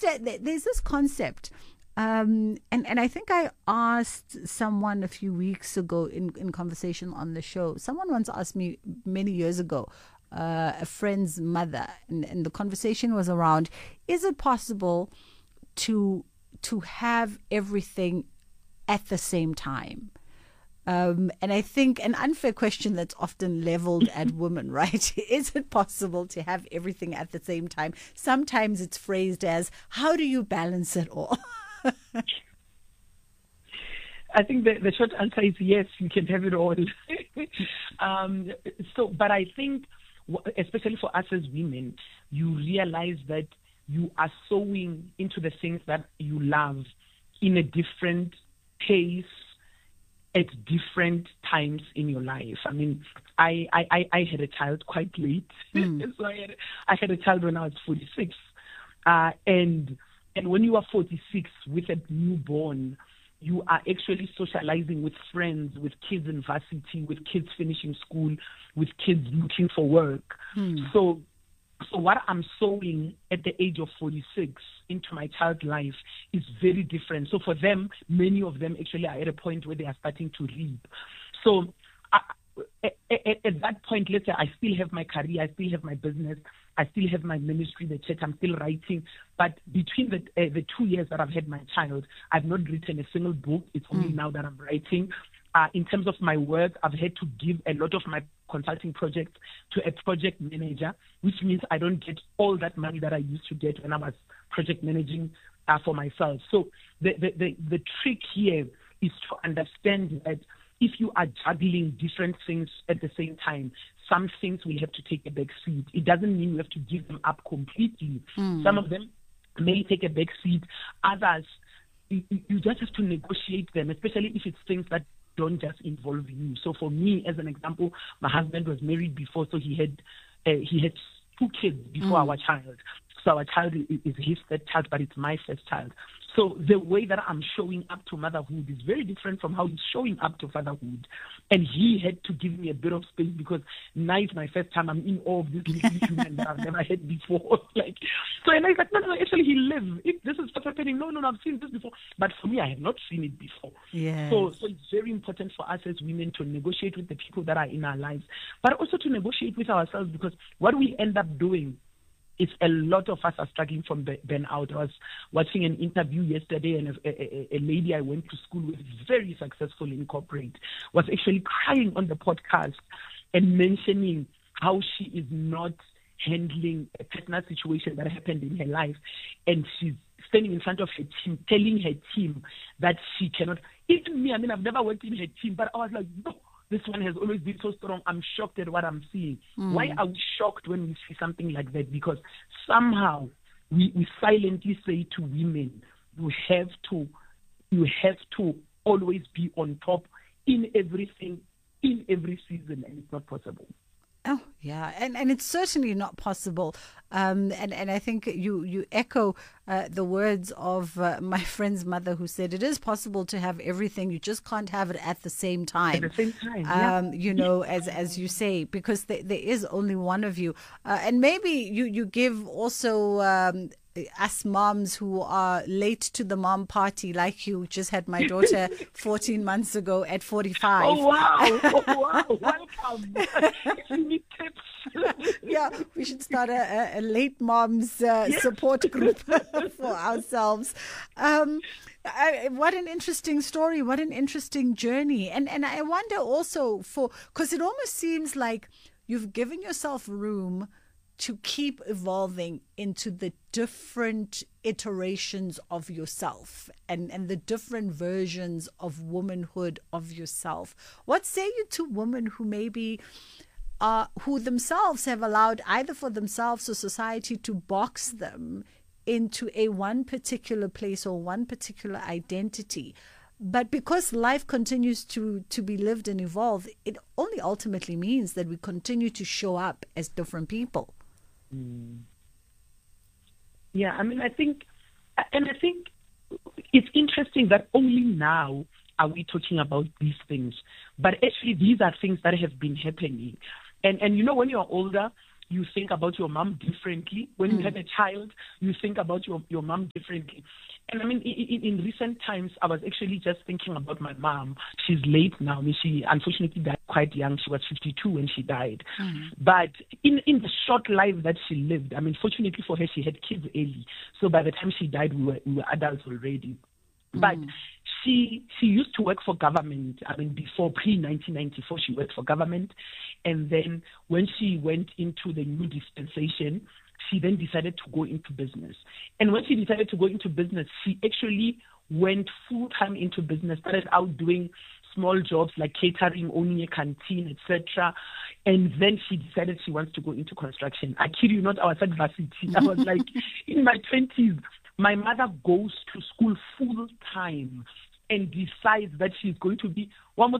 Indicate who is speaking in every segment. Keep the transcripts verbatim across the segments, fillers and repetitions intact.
Speaker 1: uh, th- there's this concept. Um, and, and I think I asked someone a few weeks ago in, in conversation on the show. Someone once asked me many years ago, uh, a friend's mother, and, and the conversation was around, is it possible to to have everything at the same time? Um, and I think an unfair question that's often leveled at women, right? Is it possible to have everything at the same time? Sometimes it's phrased as, how do you balance it all?
Speaker 2: I think the, the short answer is yes, you can have it all. um, so, but I think, especially for us as women, you realize that you are sowing into the things that you love in a different pace at different times in your life. I mean, I, I, I had a child quite late. Mm. so I had, I had a child when I was forty-six. Uh, and and when you are forty-six with a newborn, you are actually socializing with friends, with kids in varsity, with kids finishing school, with kids looking for work. Mm. So So what I'm sowing at the age of forty-six into my child's life is very different. So for them, many of them actually are at a point where they are starting to reap. So I, at, at, at that point, let's say I still have my career, I still have my business, I still have my ministry, the church, I'm still writing. But between the uh, the two years that I've had my child, I've not written a single book. It's only mm. now that I'm writing. Uh, in terms of my work, I've had to give a lot of my consulting projects to a project manager, which means I don't get all that money that I used to get when I was project managing uh, for myself. So the, the, the, the trick here is to understand that if you are juggling different things at the same time, some things will have to take a back seat. It doesn't mean you have to give them up completely. Mm. Some of them may take a back seat. Others, you, you just have to negotiate them, especially if it's things that don't just involve you. So for me, as an example, my husband was married before, so he had uh, he had two kids before mm. our child. So our child is, is his third child, but it's my first child. So the way that I'm showing up to motherhood is very different from how he's showing up to fatherhood. And he had to give me a bit of space because now it's my first time. I'm in awe of this little human that I've never had before. like, so and I was like, no, no, actually he lives. If this is what's happening, no, no, no, I've seen this before. But for me, I have not seen it before.
Speaker 1: Yes.
Speaker 2: So, so it's very important for us as women to negotiate with the people that are in our lives, but also to negotiate with ourselves, because what we end up doing, it's a lot of us are struggling from burnout. I was watching an interview yesterday, and a, a, a lady I went to school with, very successful in corporate, was actually crying on the podcast and mentioning how she is not handling a personal situation that happened in her life. And she's standing in front of her team, telling her team that she cannot. Even me, I mean, I've never worked in her team, but I was like, no. This one has always been so strong. I'm shocked at what I'm seeing. Mm. Why are we shocked when we see something like that? Because somehow we, we silently say to women, you have to, you have to always be on top in everything, in every season, and it's not possible.
Speaker 1: Oh, yeah. And and it's certainly not possible. Um, and, and I think you, you echo uh, the words of uh, my friend's mother, who said it is possible to have everything. You just can't have it at the same time.
Speaker 2: At the same time, yeah.
Speaker 1: Um, you know, as as you say, because there, there is only one of you. Uh, and maybe you, you give also... Um, us moms who are late to the mom party, like you just had my daughter fourteen months ago at forty-five.
Speaker 2: Oh, wow. Oh, wow. Welcome. If you need tips.
Speaker 1: Yeah, we should start a, a late moms uh, yes. support group for ourselves. Um, I, what an interesting story. What an interesting journey. And, and I wonder also for, because it almost seems like you've given yourself room to keep evolving into the different iterations of yourself and, and the different versions of womanhood of yourself. What say you to women who maybe uh, who themselves have allowed either for themselves or society to box them into a one particular place or one particular identity? But because life continues to, to be lived and evolve, it only ultimately means that we continue to show up as different people.
Speaker 2: Yeah, I mean, I think, and I think it's interesting that only now are we talking about these things, but actually these are things that have been happening. And, and you know, when you're older, you think about your mom differently. When mm. you have a child, you think about your, your mom differently. And I mean, in, in recent times, I was actually just thinking about my mom. She's late now. I mean, she unfortunately died quite young. She was fifty-two when she died. Mm. But in, in the short life that she lived, I mean, fortunately for her, she had kids early. So by the time she died, we were, we were adults already. Mm. But she she used to work for government. I mean, before pre-nineteen ninety-four, she worked for government. And then when she went into the new dispensation, she then decided to go into business. And when she decided to go into business, she actually went full-time into business, started out doing small jobs like catering, owning a canteen, et cetera. And then she decided she wants to go into construction. I kid you not, I was at varsity. I was like in my twenties. My mother goes to school full-time and decides that she's going to be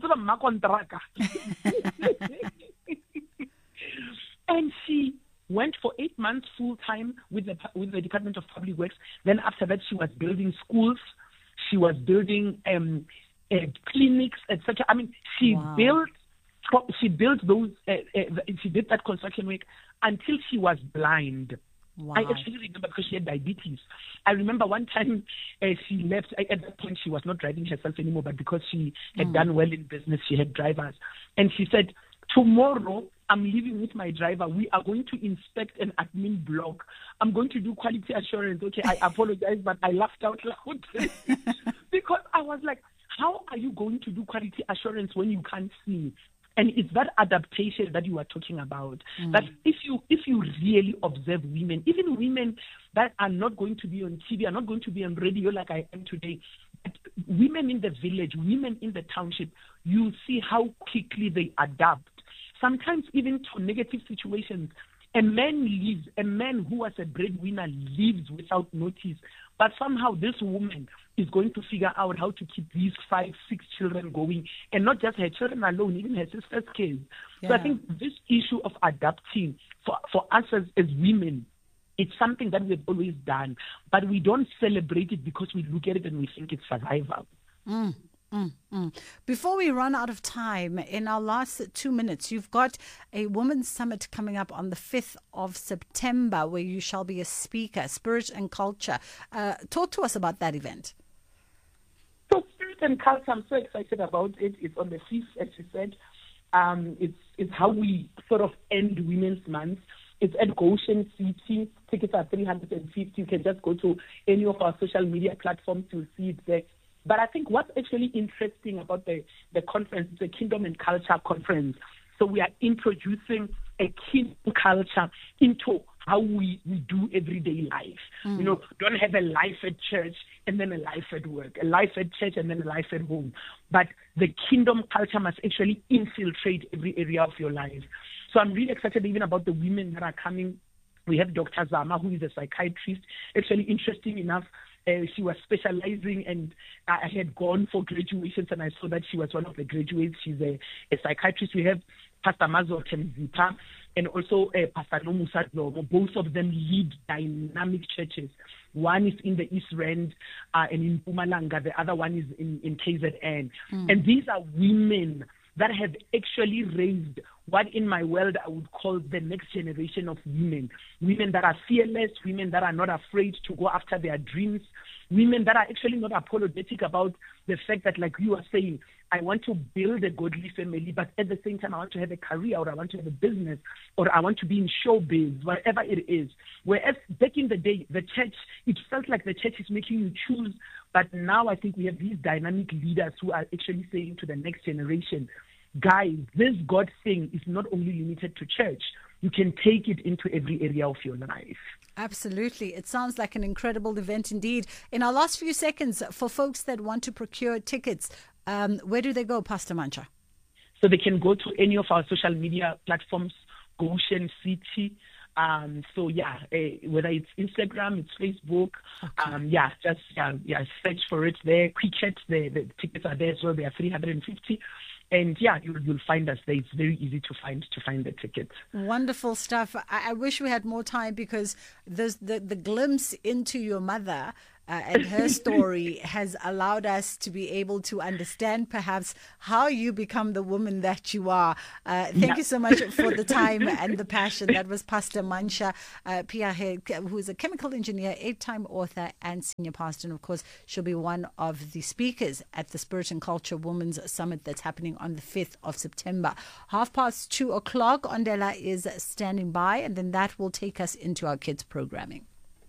Speaker 2: and she went for eight months full-time with the with the Department of Public Works. Then after that, she was building schools. She was building um, uh, clinics, et cetera. I mean, she wow. built she built those. Uh, uh, she did that construction work until she was blind. Wow. I actually remember because she had diabetes. I remember one time uh, she left. At that point, she was not driving herself anymore, but because she had mm. done well in business, she had drivers. And she said, tomorrow, I'm leaving with my driver. We are going to inspect an admin block. I'm going to do quality assurance. Okay, I apologize, but I laughed out loud because I was like, how are you going to do quality assurance when you can't see? And it's that adaptation that you are talking about. Mm. That if you if you really observe women, even women that are not going to be on T V, are not going to be on radio like I am today, but women in the village, women in the township, you see how quickly they adapt. Sometimes even to negative situations. A man leaves, a man who was a breadwinner leaves without notice. But somehow this woman is going to figure out how to keep these five, six children going. And not just her children alone, even her sister's kids. Yeah. So I think this issue of adapting for, for us as, as women, it's something that we've always done. But we don't celebrate it because we look at it and we think it's survival.
Speaker 1: Mm. Mm, mm. Before we run out of time, in our last two minutes, you've got a women's summit coming up on the fifth of September where you shall be a speaker, Spirit and Culture. Uh, talk to us about that event.
Speaker 2: So Spirit and Culture, I'm so excited about it. It's on the fifth, as you said. Um, it's, it's how we sort of end Women's Month. It's at Goshen City. Tickets are three hundred fifty. You can just go to any of our social media platforms. You'll see it there. But I think what's actually interesting about the, the conference is the Kingdom and Culture Conference. So we are introducing a kingdom culture into how we, we do everyday life. Mm. You know, don't have a life at church and then a life at work, a life at church and then a life at home. But the kingdom culture must actually infiltrate every area of your life. So I'm really excited even about the women that are coming. We have Doctor Zama, who is a psychiatrist. Actually, interesting enough, Uh, she was specializing, and I had gone for graduations, and I saw that she was one of the graduates. She's a, a psychiatrist. We have Pastor Mazo Temzipa and also uh, Pastor Nomusa Dlomo. Both of them lead dynamic churches. One is in the East Rand uh, and in Mpumalanga. The other one is in, in K Z N. Mm. And these are women that have actually raised what in my world I would call the next generation of women. Women that are fearless, women that are not afraid to go after their dreams, women that are actually not apologetic about the fact that, like you are saying, I want to build a godly family, but at the same time I want to have a career, or I want to have a business, or I want to be in showbiz, whatever it is. Whereas back in the day, the church, it felt like the church is making you choose, but now I think we have these dynamic leaders who are actually saying to the next generation, guys, this God thing is not only limited to church. You can take it into every area of your life.
Speaker 1: Absolutely. It sounds like an incredible event indeed. In our last few seconds, for folks that want to procure tickets, um, where do they go, Pastor Mantsha?
Speaker 2: So they can go to any of our social media platforms, Goshen City. Um, so yeah, uh, whether it's Instagram, it's Facebook, okay. um, yeah, just yeah, yeah, search for it there. Quicket, the, the tickets are there as well. They are three hundred fifty. And yeah, you'll, you'll find us there. It's very easy to find to find the tickets.
Speaker 1: Wonderful stuff. I, I wish we had more time because there's the, the glimpse into your mother uh, and her story has allowed us to be able to understand perhaps how you become the woman that you are. Uh, thank
Speaker 2: Yeah.
Speaker 1: you so much for the time and the passion. That was Pastor Mansha uh, Piahe, who is a chemical engineer, eight-time author and senior pastor. And of course, she'll be one of the speakers at the Spirit and Culture Women's Summit that's happening on the fifth of September. Half past two o'clock, Ondela is standing by, and then that will take us into our kids' programming.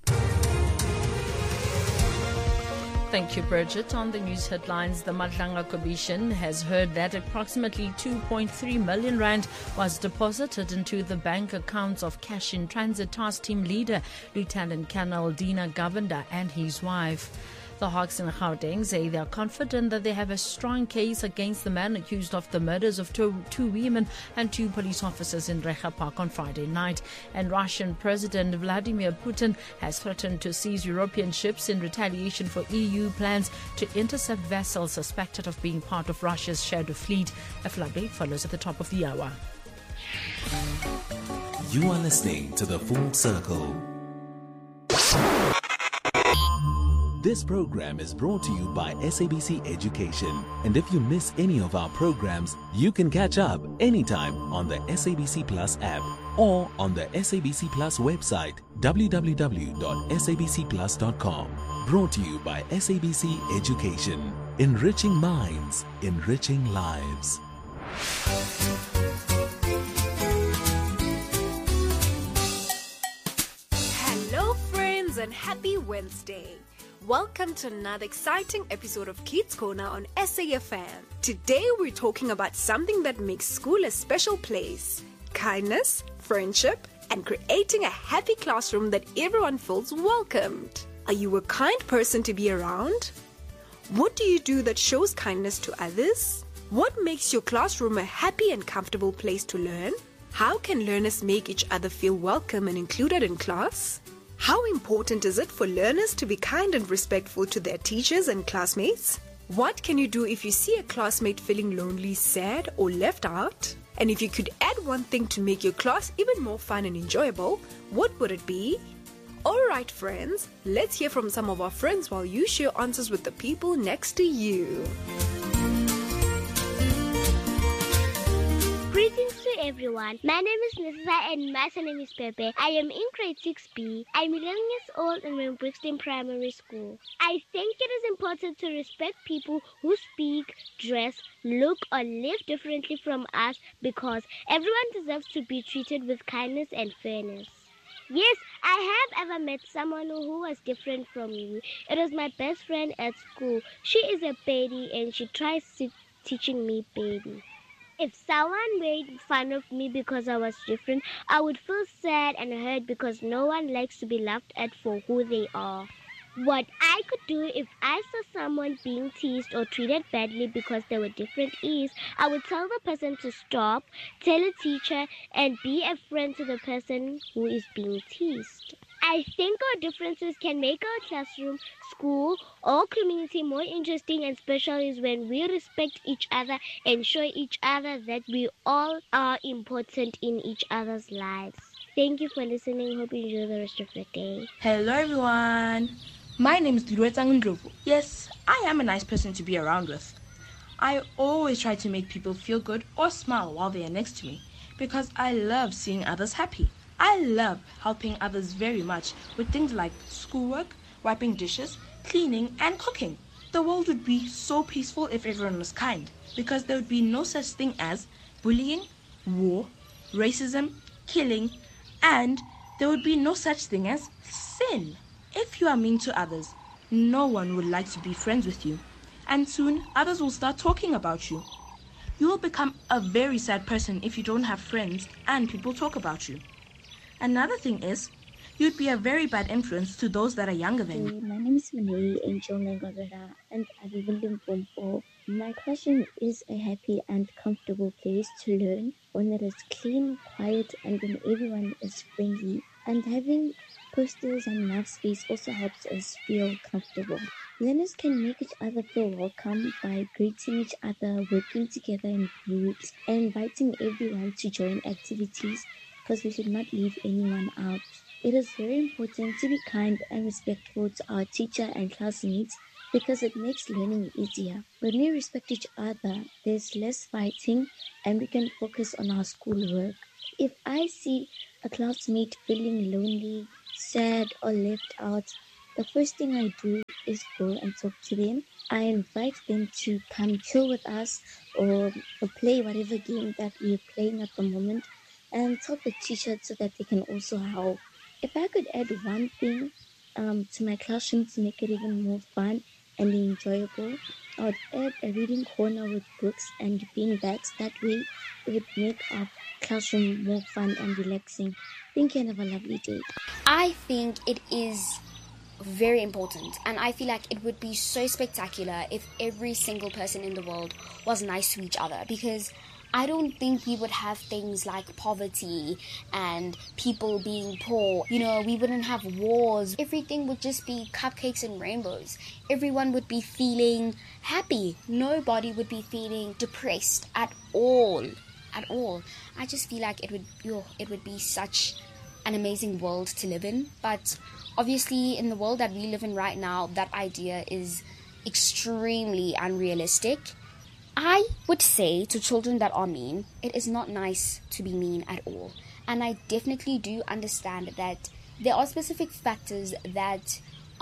Speaker 3: Thank you, Bridget. On the news headlines, the Madlanga Commission has heard that approximately two point three million rand was deposited into the bank accounts of Cash in Transit Task Team leader Lieutenant Colonel Dina Govender and his wife. The Hawks in Gauteng say they are confident that they have a strong case against the man accused of the murders of two, two women and two police officers in Recha Park on Friday night. And Russian President Vladimir Putin has threatened to seize European ships in retaliation for E U plans to intercept vessels suspected of being part of Russia's Shadow Fleet. A full update follows at the top of the hour.
Speaker 4: You are listening to The Full Circle. This program is brought to you by S A B C Education. And if you miss any of our programs, you can catch up anytime on the S A B C Plus app or on the S A B C Plus website, w w w dot s a b c plus dot com. Brought to you by S A B C Education. Enriching minds, enriching lives.
Speaker 5: Hello, friends, and happy Wednesday. Welcome to another exciting episode of Kids Corner on S A F M. Today we're talking about something that makes school a special place: kindness, friendship, and creating a happy classroom that everyone feels welcomed. Are you a kind person to be around? What do you do that shows kindness to others? What makes your classroom a happy and comfortable place to learn? How can learners make each other feel welcome and included in class? How important is it for learners to be kind and respectful to their teachers and classmates? What can you do if you see a classmate feeling lonely, sad, or left out? And if you could add one thing to make your class even more fun and enjoyable, what would it be? Alright, friends, let's hear from some of our friends while you share answers with the people next to you.
Speaker 6: Greetings to everyone. My name is Nissa and my surname is Pepe. I am in grade six B. I'm eleven years old and I'm in Brixton Primary School. I think it is important to respect people who speak, dress, look, or live differently from us because everyone deserves to be treated with kindness and fairness. Yes, I have ever met someone who was different from me. It was my best friend at school. She is a baby and she tries to teaching me baby. If someone made fun of me because I was different, I would feel sad and hurt because no one likes to be laughed at for who they are. What I could do if I saw someone being teased or treated badly because they were different is, I would tell the person to stop, tell a teacher, and be a friend to the person who is being teased. I think our differences can make our classroom, school, or community more interesting and special is when we respect each other and show each other that we all are important in each other's lives. Thank you for listening. Hope you enjoy the rest of your day.
Speaker 7: Hello everyone. My name is Luretsang Ndlovu. Yes, I am a nice person to be around with. I always try to make people feel good or smile while they are next to me because I love seeing others happy. I love helping others very much with things like schoolwork, wiping dishes, cleaning, and cooking. The world would be so peaceful if everyone was kind, because there would be no such thing as bullying, war, racism, killing, and there would be no such thing as sin. If you are mean to others, no one would like to be friends with you, and soon others will start talking about you. You will become a very sad person if you don't have friends and people talk about you. Another thing is, you'd be a very bad influence to those that are younger than you.
Speaker 8: My name is Manei Angel Nangavera and I live in Limpopo. My classroom is a happy and comfortable place to learn, one that is clean, quiet, and when everyone is friendly. And having posters and enough space also helps us feel comfortable. Learners can make each other feel welcome by greeting each other, working together in groups, and inviting everyone to join activities, because we should not leave anyone out. It is very important to be kind and respectful to our teacher and classmates because it makes learning easier. When we respect each other, there's less fighting and we can focus on our schoolwork. If I see a classmate feeling lonely, sad, or left out, the first thing I do is go and talk to them. I invite them to come chill with us or, or play whatever game that we're playing at the moment and tell the teacher so that they can also help. If I could add one thing um, to my classroom to make it even more fun and enjoyable, I would add a reading corner with books and bean bags. That way, it would make our classroom more fun and relaxing. Thank you and have a lovely day.
Speaker 9: I think it is very important, and I feel like it would be so spectacular if every single person in the world was nice to each other, because I don't think we would have things like poverty and people being poor. You know, we wouldn't have wars. Everything would just be cupcakes and rainbows. Everyone would be feeling happy. Nobody would be feeling depressed at all. At all. I just feel like it would, oh, it would be such an amazing world to live in. But obviously, in the world that we live in right now, that idea is extremely unrealistic. I would say to children that are mean, it is not nice to be mean at all. And I definitely do understand that there are specific factors that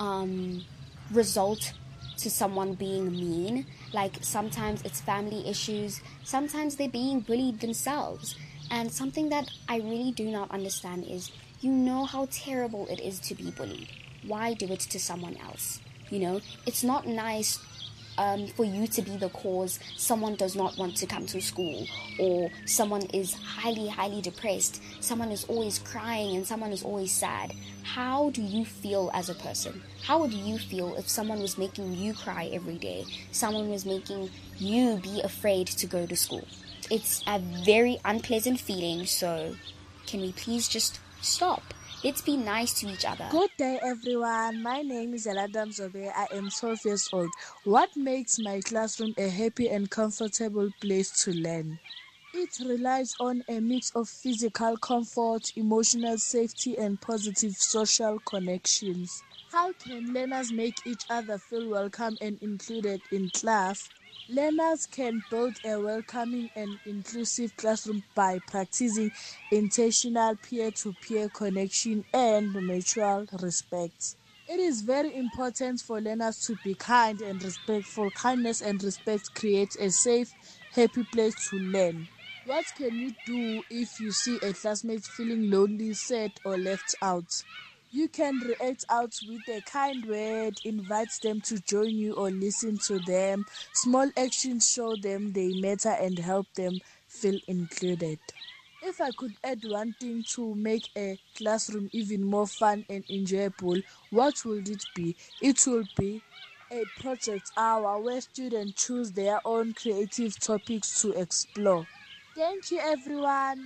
Speaker 9: um, result to someone being mean. Like sometimes it's family issues, sometimes they're being bullied themselves. And something that I really do not understand is, you know how terrible it is to be bullied. Why do it to someone else? You know, it's not nice Um, for you to be the cause someone does not want to come to school, or someone is highly, highly depressed, someone is always crying and someone is always sad. How do you feel as a person? How would you feel if someone was making you cry every day? Someone was making you be afraid to go to school? It's a very unpleasant feeling, so can we please just stop? Let's be nice to each other.
Speaker 10: Good day, everyone. My name is Eladam Zobe. I am twelve years old. What makes my classroom a happy and comfortable place to learn? It relies on a mix of physical comfort, emotional safety, and positive social connections. How can learners make each other feel welcome and included in class? Learners can build a welcoming and inclusive classroom by practicing intentional peer-to-peer connection and mutual respect. It is very important for learners to be kind and respectful. Kindness and respect create a safe, happy place to learn. What can you do if you see a classmate feeling lonely, sad, or left out? You can react out with a kind word, invite them to join you or listen to them. Small actions show them they matter and help them feel included. If I could add one thing to make a classroom even more fun and enjoyable, what would it be? It will be a project hour where students choose their own creative topics to explore. Thank you, everyone.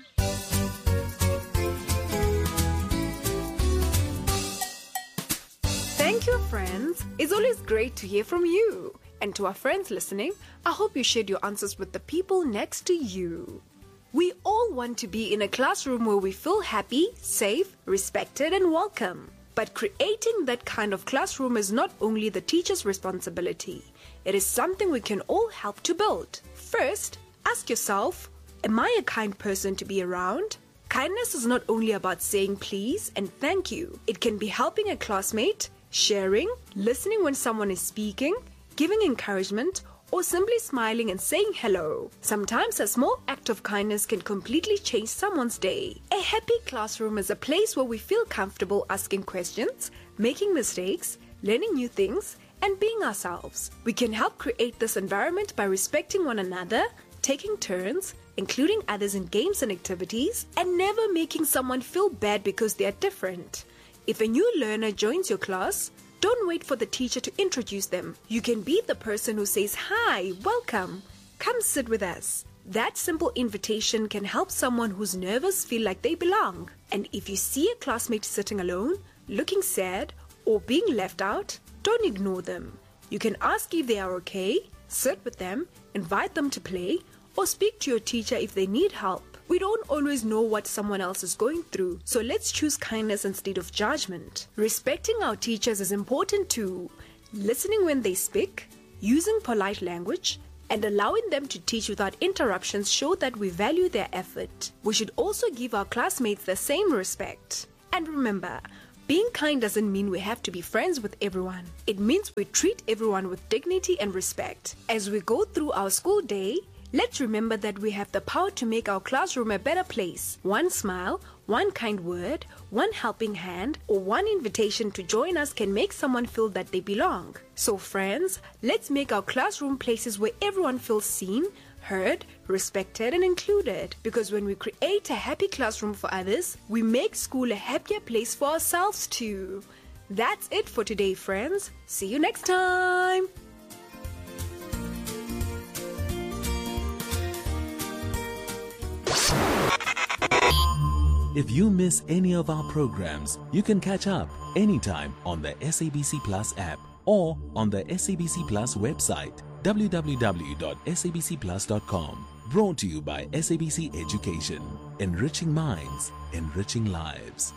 Speaker 5: Thank you, friends. It's always great to hear from you. And to our friends listening, I hope you shared your answers with the people next to you. We all want to be in a classroom where we feel happy, safe, respected, and welcome. But creating that kind of classroom is not only the teacher's responsibility. It is something we can all help to build. First, ask yourself, am I a kind person to be around? Kindness is not only about saying please and thank you. It can be helping a classmate, sharing, listening when someone is speaking, giving encouragement, or simply smiling and saying hello. Sometimes a small act of kindness can completely change someone's day. A happy classroom is a place where we feel comfortable asking questions, making mistakes, learning new things, and being ourselves. We can help create this environment by respecting one another, taking turns, including others in games and activities, and never making someone feel bad because they are different. If a new learner joins your class, don't wait for the teacher to introduce them. You can be the person who says, "Hi, welcome, come sit with us." That simple invitation can help someone who's nervous feel like they belong. And if you see a classmate sitting alone, looking sad, or being left out, don't ignore them. You can ask if they are okay, sit with them, invite them to play, or speak to your teacher if they need help. We don't always know what someone else is going through, so let's choose kindness instead of judgment. Respecting our teachers is important too. Listening when they speak, using polite language, and allowing them to teach without interruptions show that we value their effort. We should also give our classmates the same respect. And remember, being kind doesn't mean we have to be friends with everyone. It means we treat everyone with dignity and respect. As we go through our school day, let's remember that we have the power to make our classroom a better place. One smile, one kind word, one helping hand, or one invitation to join us can make someone feel that they belong. So friends, let's make our classroom places where everyone feels seen, heard, respected, and included. Because when we create a happy classroom for others, we make school a happier place for ourselves too. That's it for today, friends. See you next time.
Speaker 4: If you miss any of our programs, you can catch up anytime on the S A B C Plus app or on the S A B C Plus website, w w w dot s a b c plus dot com. Brought to you by S A B C Education. Enriching minds, enriching lives.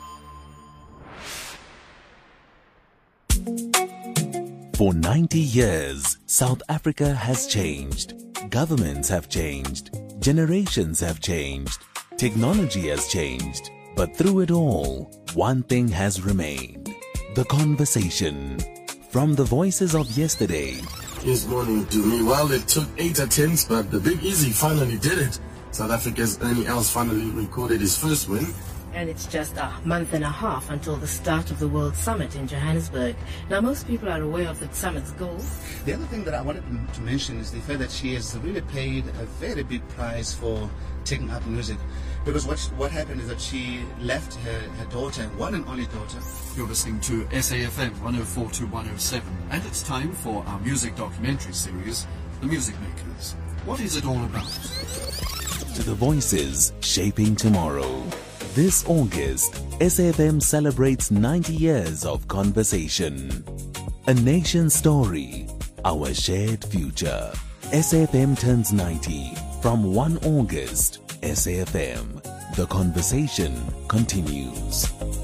Speaker 4: For ninety years, South Africa has changed. Governments have changed. Generations have changed. Technology has changed. But through it all, one thing has remained. The conversation. From the voices of yesterday.
Speaker 11: Yes, morning to me. Well, it took eight attempts, but the Big Easy finally did it. South Africa's Ernie Els finally recorded his first win.
Speaker 12: And it's just a month and a half until the start of the World Summit in Johannesburg. Now, most people are aware of the summit's goals.
Speaker 13: The other thing that I wanted to mention is the fact that she has really paid a very big price for taking up music. Because what what happened is that she left her, her daughter, one and only daughter.
Speaker 14: You're listening to S A F M one oh four to one oh seven, and it's time for our music documentary series, The Music Makers. What is it all about?
Speaker 4: To the voices shaping tomorrow. This August, S A F M celebrates ninety years of conversation. A nation story, our shared future. S A F M turns ninety from one August. S A F M, the conversation continues.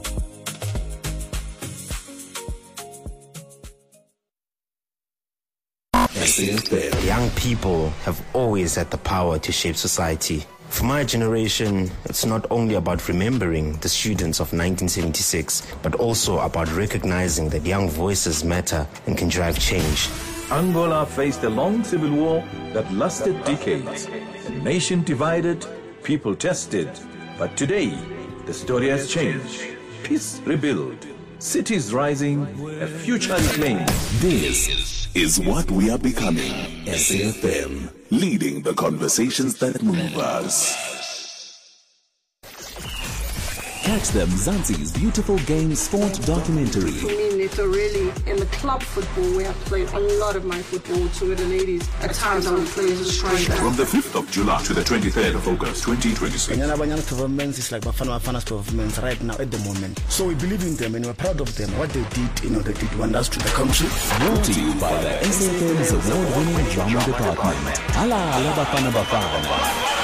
Speaker 4: S A F M.
Speaker 15: Young people have always had the power to shape society. For my generation, it's not only about remembering the students of nineteen seventy-six, but also about recognizing that young voices matter and can drive change.
Speaker 16: Angola faced a long civil war that lasted decades. A nation divided, people tested. But today, the story has changed. Peace rebuilt, cities rising, a future reclaimed.
Speaker 4: This is what we are becoming. S A F M, leading the conversations that move us. Catch them Mzansi's beautiful game sport documentary.
Speaker 17: For me, Neto, really, in the club football where I've played a lot of my football to with the ladies, at times I would play as a striker.
Speaker 18: From the fifth of July to the twenty-third of August twenty twenty-six.
Speaker 19: Banyana Banyana's performance is like Bafana Bafana's performance right now at the moment. So we believe in them and we're proud of them. What they did, you know, they did wonders to the country.
Speaker 4: Brought to you by the S A F M's award-winning drama department. Hala, Hala Bafana Bafana.